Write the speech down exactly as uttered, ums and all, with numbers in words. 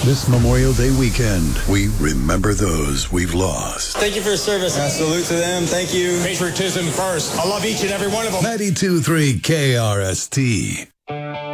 This Memorial Day weekend, we remember those we've lost. Thank you for your service. Uh, salute to them. Thank you. Patriotism first. I love each and every one of them. ninety-two point three K R S T.